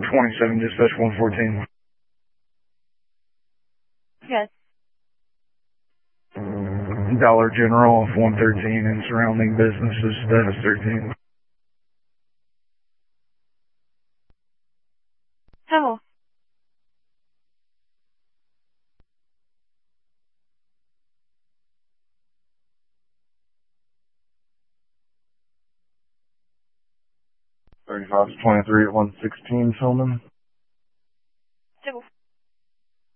27 dispatch 114. Yes. Dollar General of 113 and surrounding businesses, status 13. How? $35 to 23 at 116, Tillman.